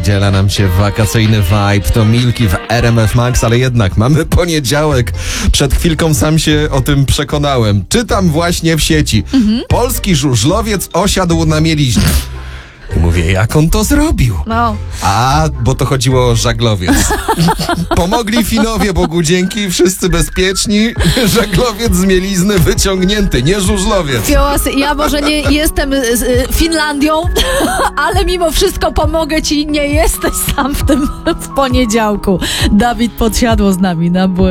udziela nam się wakacyjny vibe, to Milki w RMF Max, ale jednak mamy poniedziałek. Przed chwilką sam się o tym przekonałem. Czytam właśnie w sieci. Polski żużlowiec osiadł na mieliźnie. I mówię, jak on to zrobił? No. A, bo to chodziło o żaglowiec. Pomogli Finowie, Bogu dzięki, wszyscy bezpieczni. Żaglowiec z mielizny wyciągnięty, nie żużlowiec. Fiołas, ja może nie jestem Finlandią, ale mimo wszystko pomogę ci, nie jesteś sam w poniedziałku. Dawid Podsiadło z nami na